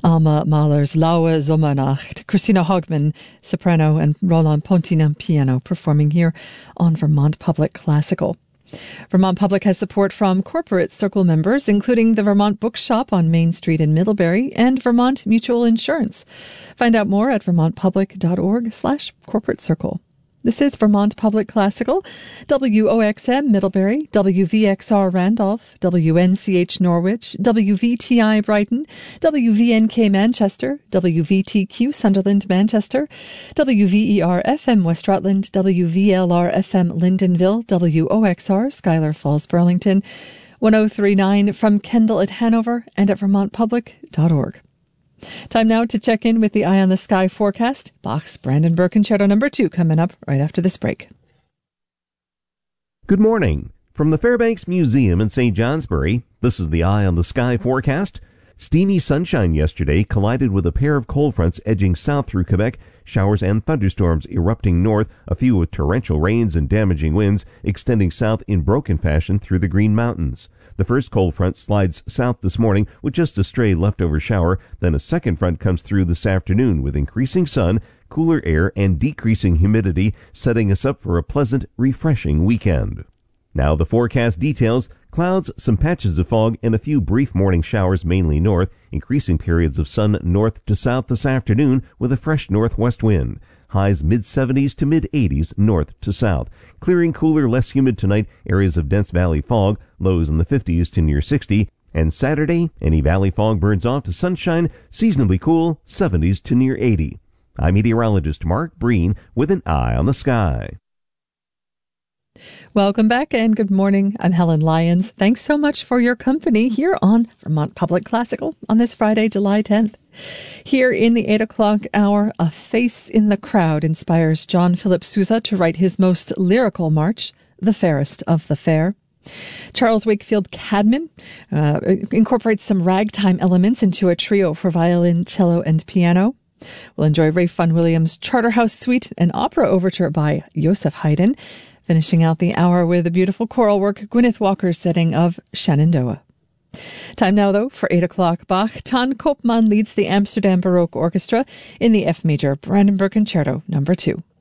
Alma Mahler's Laue Sommernacht, Christina Hogman, soprano, and Roland Pontina, piano, performing here on Vermont Public Classical. Vermont Public has support from Corporate Circle members, including the Vermont Bookshop on Main Street in Middlebury and Vermont Mutual Insurance. Find out more at vermontpublic.org/corporate circle. This is Vermont Public Classical, WOXM Middlebury, WVXR Randolph, WNCH Norwich, WVTI Brighton, WVNK Manchester, WVTQ Sunderland Manchester, WVER FM West Rutland, WVLR FM Lyndonville, WOXR Schuyler Falls Burlington, 1039 from Kendall at Hanover, and at vermontpublic.org. Time now to check in with the Eye on the Sky forecast. Bach's Brandenburg Concerto No. 2 coming up right after this break. Good morning. From the Fairbanks Museum in St. Johnsbury, this is the Eye on the Sky forecast. Steamy sunshine yesterday collided with a pair of cold fronts edging south through Quebec, showers and thunderstorms erupting north, a few with torrential rains and damaging winds extending south in broken fashion through the Green Mountains. The first cold front slides south this morning with just a stray leftover shower, then a second front comes through this afternoon with increasing sun, cooler air, and decreasing humidity, setting us up for a pleasant, refreshing weekend. Now the forecast details. Clouds, some patches of fog, and a few brief morning showers mainly north, increasing periods of sun north to south this afternoon with a fresh northwest wind. Highs mid-70s to mid-80s north to south. Clearing cooler, less humid tonight, areas of dense valley fog, lows in the 50s to near 60. And Saturday, any valley fog burns off to sunshine, seasonably cool, 70s to near 80. I'm meteorologist Mark Breen with an Eye on the Sky. Welcome back and good morning. I'm Helen Lyons. Thanks so much for your company here on Vermont Public Classical on this Friday, July 10th. Here in the 8 o'clock hour, A Face in the Crowd inspires John Philip Sousa to write his most lyrical march, The Fairest of the Fair. Charles Wakefield Cadman incorporates some ragtime elements into a trio for violin, cello, and piano. We'll enjoy Ray Fun Williams' Charterhouse Suite, an opera overture by Joseph Haydn, finishing out the hour with a beautiful choral work, Gwyneth Walker's setting of Shenandoah. Time now, though, for 8 o'clock Bach. Ton Koopman leads the Amsterdam Baroque Orchestra in the F major Brandenburg Concerto No. 2.